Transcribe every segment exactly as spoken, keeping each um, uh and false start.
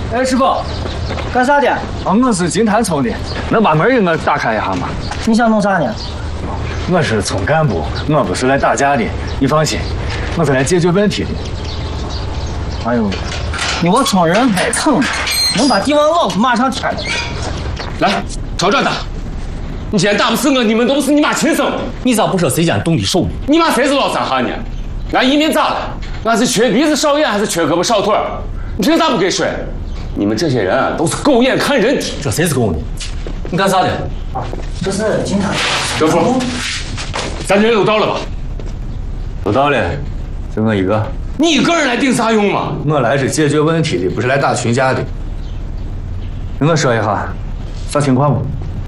哎，师傅，干啥的？ 啊，我是金坛村的，能把门给我打开一下吗？ 你想弄啥呢？ 我是村干部，我不是来打架的，你放心，我是来解决问题的。 哎呦，你我村人太蹭了，能把帝王老子骂上天了。 来，找找他。你今天打不死我，你们都不是你妈亲生的。 你咋不说谁家动的手呢？ 你妈谁是老三哈呢？俺移民咋了？俺是缺鼻子少眼还是缺胳膊少腿？你凭啥不给水？你们这些人啊，都是狗眼看人低。 这谁是狗呢？你干啥的？ 啊，这是金坛。 德福，咱人都到了吧？ 都到了，就我一个。 你一个人来顶啥用嘛？ 我来是解决问题的，不是来打群架的。跟我说一下，啥情况不？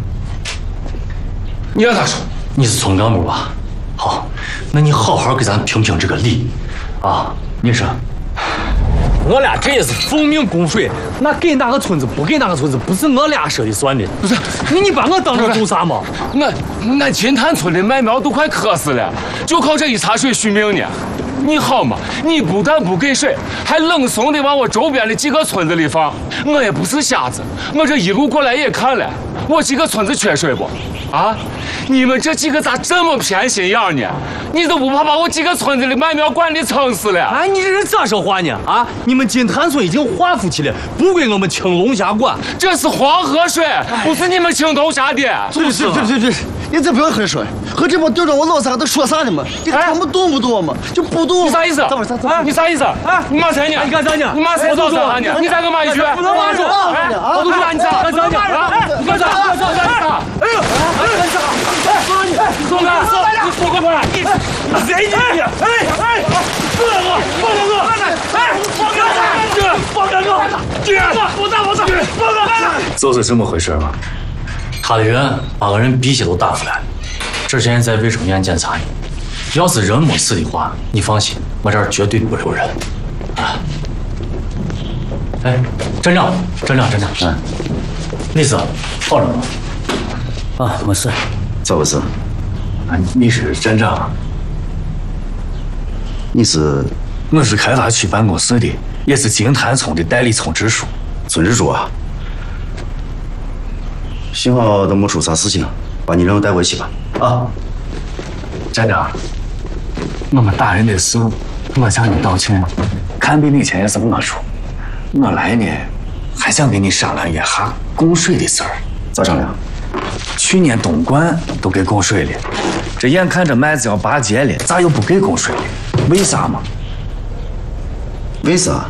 你让他说。 你是村干部吧？好，那你好好给咱评评这个理，啊，你说。我俩这也是奉命供水，那给哪个村子不给哪个村子，不是我俩说的算的。不是，你你把我当成做啥吗？ 我俺金坛村的麦苗都快渴死了，就靠这一茶水续命呢。你好嘛？你不但不给水，还冷怂的往我周边的几个村子里放。我也不是瞎子，我这一路过来也看了，我几个村子缺水不？啊！你们这几个咋这么偏心眼呢？你都不怕把我几个村子的麦苗管理撑死了？ 哎，你这人咋说话呢？啊！你们金坛村已经划出去了，不归我们青龙峡管。 这是黄河水，不是你们青头峡的。 对对对对对，你这不要和说，和这帮对着我老三都说啥呢嘛？你看不懂不懂嘛？就不懂。 你啥意思？ 等会儿，等会儿，你啥意思？啊！你骂谁呢？ 你干啥呢？ 你骂谁老三哈呢？你再给我骂一句。 不能骂住！ 哎，我都说你咋？ 干啥呢？ 哎，你干啥？干啥？干啥？哎呦！哎，干啥？哎，你松开！你松开！你你谁你？哎哎，放开我！放开我！哎，放开我！放开我！去！我打我打！放开！ 就是这么回事嘛。 他的人把个人鼻血都打出来了，这现在在卫生院检查呢。要是人没事的话，你放心，我这儿绝对不留人。啊！哎，站长，站长，站长，嗯，你是好着吗？ 啊，没事。 咋回事？啊，你是站长？ 你是？ 我是开发区办公室的，也是金坛村的代理村支书。 村支书啊？幸好都没出啥事情，把你人带回去吧。啊， 站长，我们打人的事，我向你道歉。看病的钱也是我出，我来呢，还想跟你商量一下供水的事儿。 咋商量？ 去年东灌都给供水了，这眼看着麦子要拔节了，咋又不给供水了？为啥嘛？ 为啥？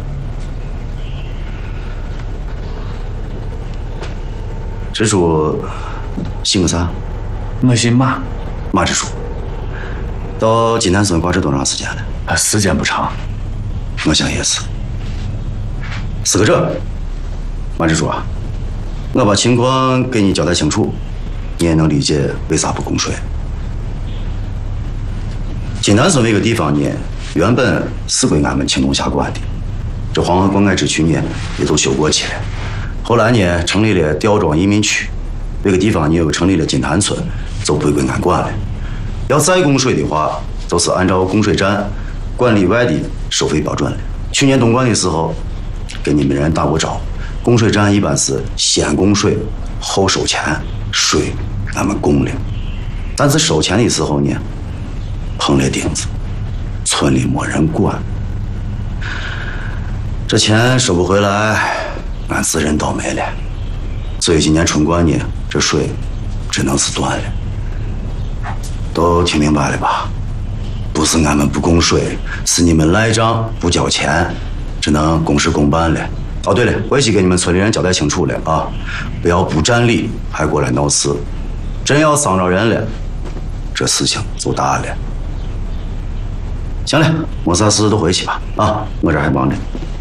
支书姓个啥？ 我姓马， 马支书。到金坛村挂这多长时间了？ 啊，时间不长。 我想也是。是个这，马支书啊，我把情况给你交代清楚，你也能理解为啥不供水。金坛村这个地方呢，原本是归俺们青龙峡管的，这黄河灌溉支区呢也都修过去了。后来呢，成立了吊庄移民区，这个地方呢又成立了金坛村，就不归俺管了。要再供水的话，就是按照供水站管理外的收费标准了。去年东灌的时候，跟你们人打过招呼，供水站一般是先供水后收钱，水俺们供了，但是收钱的时候呢，碰了钉子，村里没人管，这钱收不回来，俺自认倒霉了。所以今年春灌呢，这水只能是断了。都听明白了吧？不是俺们不供水，是你们赖账不交钱，只能公事公办了。哦，对了，回去给你们村里人交代清楚了啊，不要不占理还过来闹事，真要伤着人了，这事情就大了。行了，没啥事都回去吧啊，我这还忙着。